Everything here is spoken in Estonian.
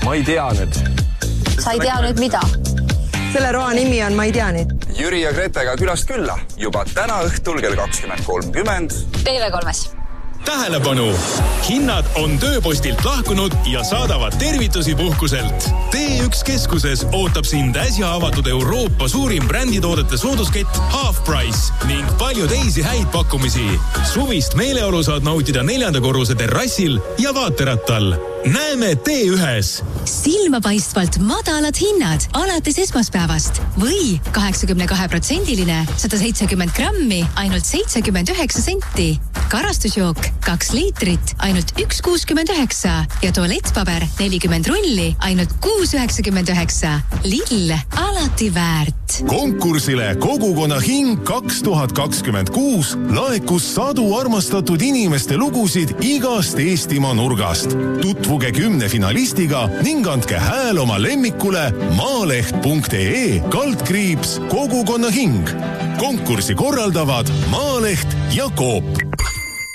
Ma ei tea nüüd. Sa ei tea nüüd mida? Selle roa nimi on Ma ei tea nüüd. Jüri ja Gretega külast külla juba täna õhtul kell 20.30. TV3-s. Tähelepanu! Hinnad on tööpostilt lahkunud ja saadavad tervitusi puhkuselt. T1 keskuses ootab sind äsja avatud Euroopa suurim bränditoodete sooduskett Half Price ning palju teisi häid pakkumisi. Suvist meeleolu saad nautida 4. korruse terrassil ja vaaterattal. Näeme T1-s! Silmapaistvalt madalad hinnad alates esmaspäevast või 82%-line 170 grammi ainult 79 senti. Karastusjook 2 liitrit ainult 1,69 ja tualettpaber 40 rulli ainult 6,99. Lidl, alati väärt. Konkursile Kogukonna hing 2026 laekus sadu armastatud inimeste lugusid igast Eestimaa nurgast. Tutvuge 10 finalistiga ning andke hääl oma lemmikule maaleht.ee /Kogukonna hing. Konkursi korraldavad Maaleht ja Coop.